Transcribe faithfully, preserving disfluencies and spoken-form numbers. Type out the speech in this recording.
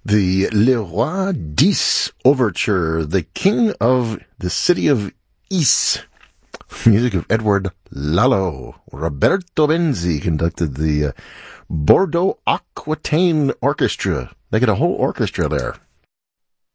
The Le Roi dix Overture, The King of the City of Is. Music of Edward Lalo. Roberto Benzi conducted the uh, Bordeaux Aquitaine Orchestra. They get a whole orchestra there.